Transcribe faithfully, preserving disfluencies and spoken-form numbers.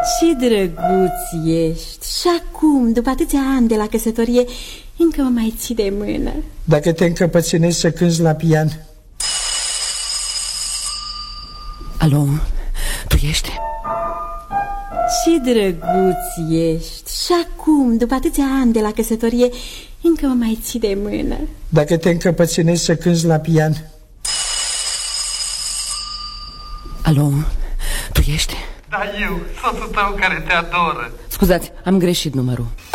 Ce drăguț ești. Și acum, după atâția ani de la căsătorie, încă mă mai ții de mână. Dacă te încăpățânezi să cânti la pian. Alo, tu ești? Ce drăguț ești. Și acum, după atâția ani de la căsătorie, încă mă mai ții de mână. Dacă te încăpățânezi să cânti la pian. Alo, tu ești? Da, eu, soțul tău care te adoră. Scuzați, am greșit numărul.